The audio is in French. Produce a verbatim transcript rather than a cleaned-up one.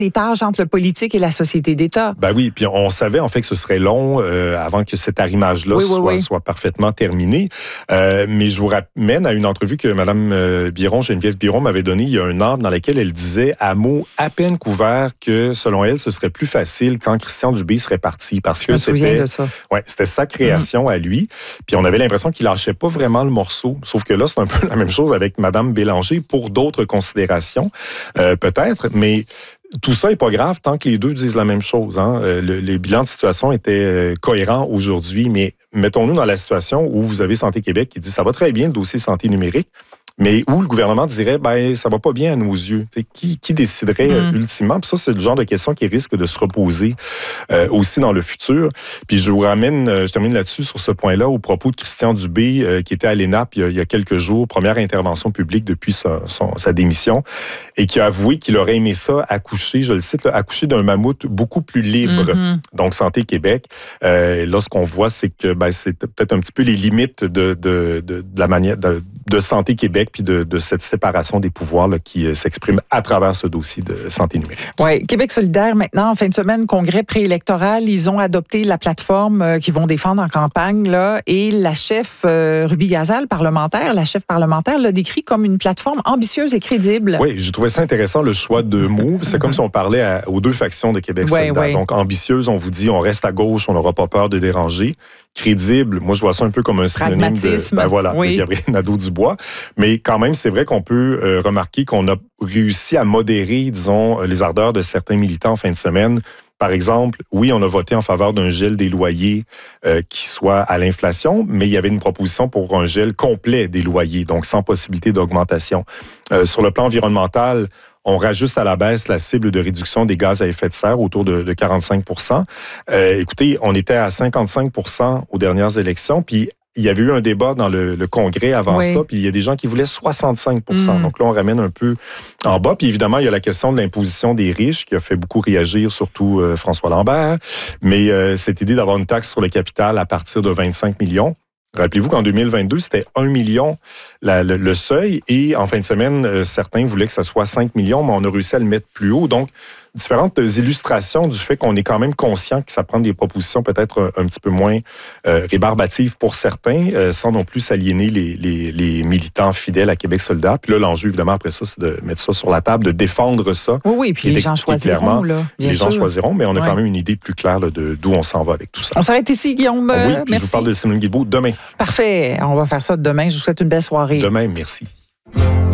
les tâches entre le politique et la société d'État. Ben oui, puis on savait en fait que ce serait long euh, avant que cet arrimage-là oui, oui, soit, oui. soit parfaitement terminé. Euh, mais je vous ramène à une entrevue que Mme Biron, Geneviève Biron, m'avait donnée il y a un an, dans laquelle elle disait à mots à peine couverts que, selon elle, ce serait plus facile quand Christian Dubé serait parti. Parce que c'était, ouais, c'était sa création mmh. à lui. Puis on avait l'impression qu'il lâchait pas vraiment le morceau. Sauf que là, c'est un peu la même chose avec Mme Bélanger pour d'autres considérations, euh, peut-être. Mais tout ça n'est pas grave tant que les deux disent la même chose. Hein. Euh, le, les bilans de situation étaient euh, cohérents aujourd'hui, mais mettons-nous dans la situation où vous avez Santé Québec qui dit ça va très bien le dossier santé numérique, mais où le gouvernement dirait ben ça va pas bien à nos yeux. T'sais, qui, qui déciderait mmh. euh, ultimement? Puis ça, c'est le genre de question qui risque de se reposer euh, aussi dans le futur. Puis je vous ramène, euh, je termine là-dessus sur ce point-là, au propos de Christian Dubé, euh, qui était à l'E N A P il y, a, il y a quelques jours, première intervention publique depuis sa, son, sa démission, et qui a avoué qu'il aurait aimé ça accoucher, je le cite, là, accoucher d'un mammouth beaucoup plus libre. Mmh. Donc Santé Québec, euh, là, ce qu'on voit, c'est que ben, c'est peut-être un petit peu les limites de, de, de, de la manière de, de Santé Québec puis de, de cette séparation des pouvoirs là, qui euh, s'exprime à travers ce dossier de santé numérique. Oui, Québec solidaire, maintenant, en fin de semaine, congrès préélectoral, ils ont adopté la plateforme euh, qu'ils vont défendre en campagne, là, et la chef euh, Ruby Gazal, parlementaire, la chef parlementaire, l'a décrit comme une plateforme ambitieuse et crédible. Oui, j'ai trouvé ça intéressant, le choix de mots. C'est comme si on parlait à, aux deux factions de Québec ouais, solidaire. Ouais. Donc, ambitieuse, on vous dit, on reste à gauche, on n'aura pas peur de déranger. Crédible, moi, je vois ça un peu comme un synonyme de, ben voilà, oui. de Gabriel Nadeau-Dubois. Mais quand même, c'est vrai qu'on peut euh, remarquer qu'on a réussi à modérer, disons, les ardeurs de certains militants en fin de semaine. Par exemple, oui, on a voté en faveur d'un gel des loyers euh, qui soit à l'inflation, mais il y avait une proposition pour un gel complet des loyers, donc sans possibilité d'augmentation. Euh, sur le plan environnemental, on rajuste à la baisse la cible de réduction des gaz à effet de serre autour de, de quarante-cinq pour cent. Euh, écoutez, on était à cinquante-cinq pour cent aux dernières élections, puis il y avait eu un débat dans le, le Congrès avant oui. ça, puis il y a des gens qui voulaient soixante-cinq pour cent. Mm. Donc là, on ramène un peu en bas. Puis évidemment, il y a la question de l'imposition des riches qui a fait beaucoup réagir, surtout euh, François Lambert. Mais euh, cette idée d'avoir une taxe sur le capital à partir de vingt-cinq millions, rappelez-vous qu'en deux mille vingt-deux, c'était un million la, le, le seuil. Et en fin de semaine, euh, certains voulaient que ça soit cinq millions, mais on a réussi à le mettre plus haut. Donc, différentes illustrations du fait qu'on est quand même conscient que ça prend des propositions peut-être un, un petit peu moins euh, rébarbatives pour certains, euh, sans non plus s'aliéner les, les, les militants fidèles à Québec solidaire. Puis là, l'enjeu, évidemment, après ça, c'est de mettre ça sur la table, de défendre ça. Oui, oui, puis les gens choisiront. Là, les sûr. gens choisiront, mais on a ouais. quand même une idée plus claire là, de d'où on s'en va avec tout ça. On s'arrête ici, Guillaume. Oui, puis merci. je vous parle de Simone Guilbeault demain. Parfait. On va faire ça demain. Je vous souhaite une belle soirée. Demain, merci.